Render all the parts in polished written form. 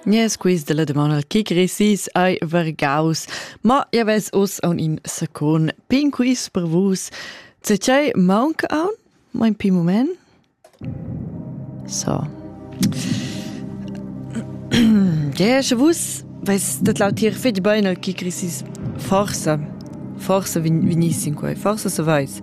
Nies quiz de la demanda al Kikrisis ai Vargaus. Ma ja ves us an in secund. Pin quiz per vus. C'è manca an? Ma in pi moment? So. Ja, se vus, ves dat laut hier fetg bein al Kikrisis forsa. Forsa vinissin quai. Forsa se vais.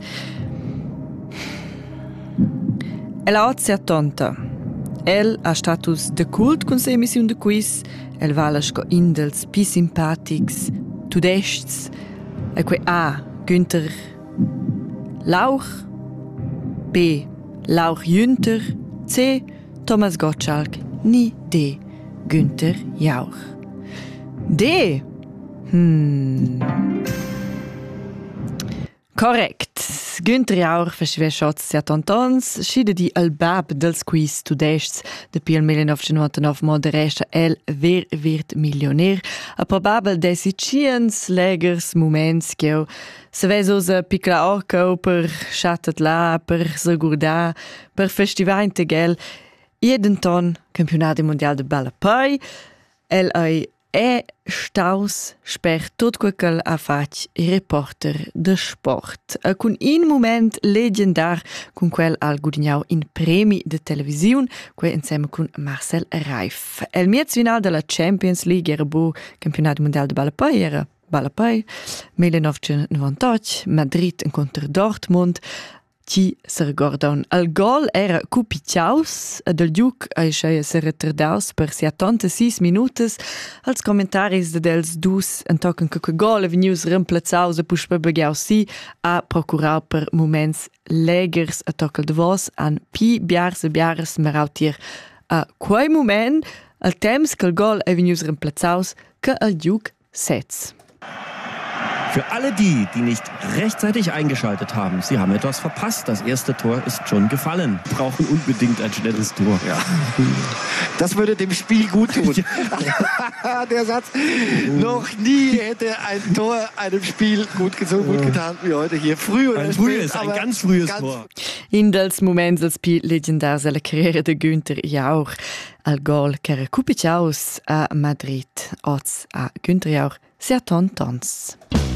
El ha sia tonta. El ha status de cult con se emissiun de quiz. El vala sco indels pi simpatics, tudests. E quei A. Günther Lauch. B. Lauch Jünter. C. Thomas Gottschalk. Ni D. Günther Jauch. D. Correct. Günther Jauch festivè shots sia tontons, scide di al bab dels quiz tudests de pil 1999 mo de resta el wird milioner. A probabel desi ciens legers moments che se vesos a picla orca per chatat la, per segurda, per festivar integel, jeden ton campionat mondial de balapai, el ai staus sper tot quel a fac reporter de sport. Con in moment legendar con quel al gudignau in premi de televisiun, quei insieme con Marcel Reif. El miez final de la Champions League era bu campionat mondial de balapai, era balapai, 1998, Madrid incontra Dortmund, ci se regordon. Al gol era Kupiciaus, del giuc aixa se retardaus per 76 minutos. Als commentaris de dels dus entochen que gol venius remplazaus e push per begiaus si a procurau per moments legers a tockel de vos an pi biars merautier a quei moment al temps que el gol venius remplazaus que al giuc sets. Für alle die nicht rechtzeitig eingeschaltet haben, sie haben etwas verpasst. Das erste Tor ist schon gefallen. Brauchen unbedingt ein schnelles Tor. Ja. Das würde dem Spiel gut tun. Der Satz. Noch nie hätte ein Tor einem Spiel so gut getan wie heute hier. Ein ganz frühes Tor. In dels moments als pi legendars alla carriera de Günther Jauch al gol che era Kupiciaus a Madrid. Oz a Günther Jauch sia tontons.